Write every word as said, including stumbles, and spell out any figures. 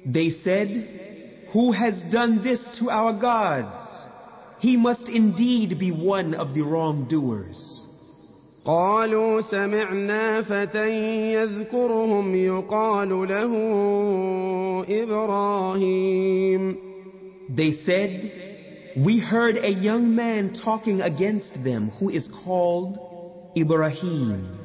They said, "Who has done this to our gods? He must indeed be one of the wrongdoers." قالوا سمعنا فتى يذكرهم يقال له إبراهيم. They said, "We heard a young man talking against them who is called Ibrahim."